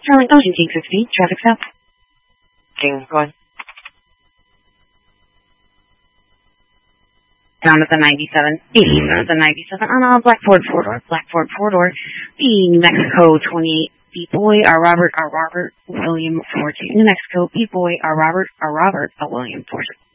Starling Ocean King 60, traffic stop. King, go ahead. Down at the 97, at the 97 on Black Ford four-door, the New Mexico 28, B-Boy, Robert, William 42, New Mexico, B-Boy, Robert, William 42.